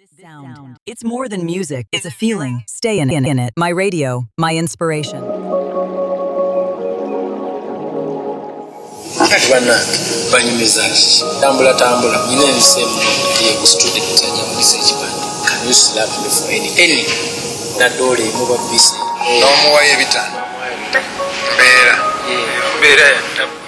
Sound. It's more than music, it's a feeling. Stay in it. My radio, my inspiration. Banyumiza tambula nyine ebisemu ye student ajamulisa ekibanda. Can you slap me for any nadole muba busy no muwaye bitano mbeera